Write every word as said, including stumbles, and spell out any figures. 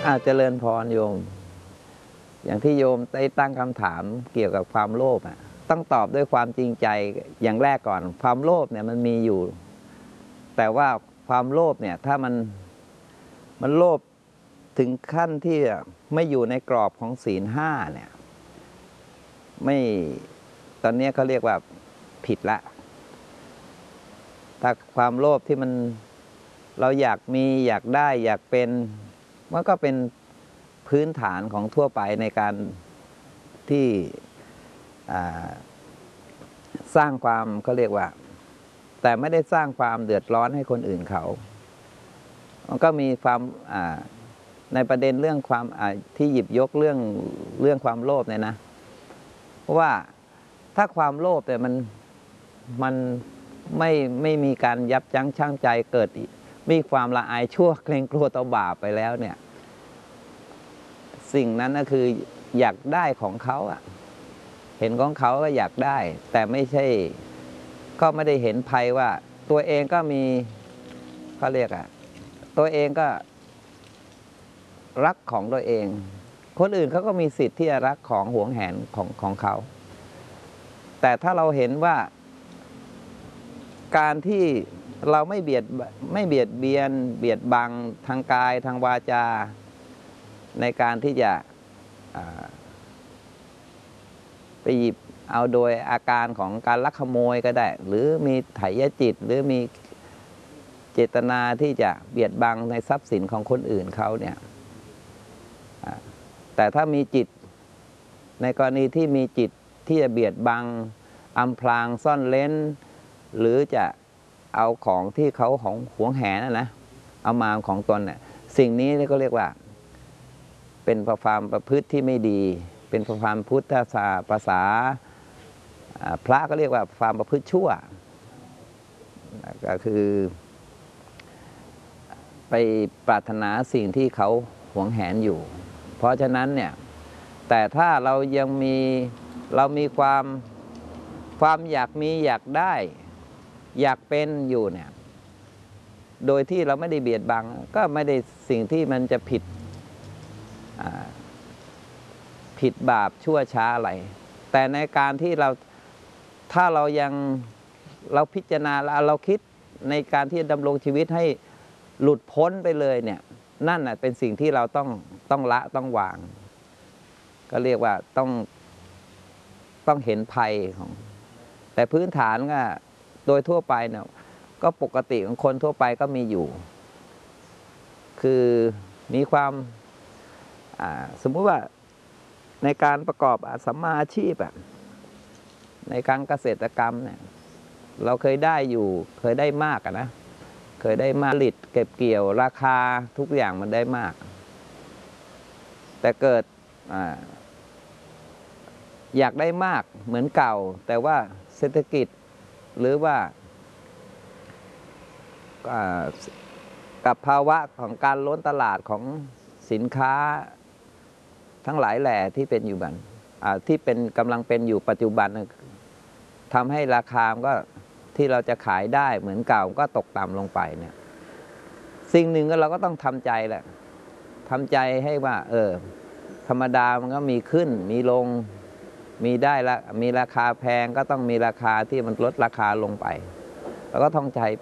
อาจเจริญพรโยมอย่างที่โยมได้ตั้งคำถามเกี่ยวกับความโลภอ่ะต้องตอบด้วยความจริงใจอย่างแรกก่อนความโลภเนี่ยมันมีอยู่แต่ว่าความโลภเนี่ยถ้ามันมันโลภถึงขั้นที่ไม่อยู่ในกรอบของศีลห้าเนี่ยไม่ตอนนี้เขาเรียกว่าผิดละถ้าความโลภที่มันเราอยากมีอยากได้อยากเป็นมันก็เป็นพื้นฐานของทั่วไปในการที่สร้างความเขาเรียกว่าแต่ไม่ได้สร้างความเดือดร้อนให้คนอื่นเขามันก็มีความในประเด็นเรื่องความที่หยิบยกเรื่องเรื่องความโลภเนี่ยนะเพราะว่าถ้าความโลภเนี่ยมันมันไม่ไม่มีการยับยั้งชั่งใจเกิดมีความละอายชั่วเกรงกลัวต่อบาปไปแล้วเนี่ยสิ่งนั้นก็คืออยากได้ของเขาอ่ะเห็นของเขาก็อยากได้แต่ไม่ใช่ก็ไม่ได้เห็นภัยว่าตัวเองก็มีเขาเรียกอ่ะตัวเองก็รักของตัวเองคนอื่นเขาก็มีสิทธิ์ที่จะรักของหวงแหนของของเขาแต่ถ้าเราเห็นว่าการที่เราไม่เบียดไม่เบียดเบียนเบียดบังทางกายทางวาจาในการที่จะไปหยิบเอาโดยอาการของการลักขโมยก็ได้หรือมีไถยจิตหรือมีเจตนาที่จะเบียดบังในทรัพย์สินของคนอื่นเขาเนี่ยแต่ถ้ามีจิตในกรณีที่มีจิตที่จะเบียดบังอำพรางซ่อนเร้นหรือจะเอาของที่เขาของหวงแหนนะเอามาของตนเนี่ยสิ่งนี้ก็เรียกว่าเป็นความประพฤติที่ไม่ดีเป็นความพุทธศาสนาภาษาพระก็เรียกว่าความประพฤติชั่วก็คือไปปรารถนาสิ่งที่เขาหวงแหนอยู่เพราะฉะนั้นเนี่ยแต่ถ้าเรายังมีเรามีความความอยากมีอยากได้อยากเป็นอยู่เนี่ยโดยที่เราไม่ได้เบียดบังก็ไม่ได้สิ่งที่มันจะผิดผิดบาปชั่วช้าอะไรแต่ในการที่เราถ้าเรายังเราพิจารณาแล้วเราคิดในการที่ดำรงชีวิตให้หลุดพ้นไปเลยเนี่ยนั่นน่ะเป็นสิ่งที่เราต้องต้องละต้องวางก็เรียกว่าต้องต้องเห็นภัยของแต่พื้นฐานก็โดยทั่วไปเนี่ยก็ปกติของคนทั่วไปก็มีอยู่คือมีความสมมุติว่าในการประกอบสัมมาอาชีพแบบในการเกษตรกรรมเนี่ยเราเคยได้อยู่เคยได้มากนะเคยได้มาผลิตเก็บเกี่ยวราคาทุกอย่างมันได้มากแต่เกิด อ, อยากได้มากเหมือนเก่าแต่ว่าเศรษฐกิจหรือว่ากับภาวะของการล้นตลาดของสินค้าทั้งหลายแหล่ที่เป็นอยู่บันที่เป็นกำลังเป็นอยู่ปัจจุบันทำให้ราคาก็ที่เราจะขายได้เหมือนเก่าก็ตกต่ำลงไปเนี่ยสิ่งหนึ่งก็เราก็ต้องทำใจแหละทำใจให้ว่าเออธรรมดามันก็มีขึ้นมีลงมีได้ละมีราคาแพงก็ต้องมีราคาที่มันลดราคาลงไปแล้วก็ท่องใจ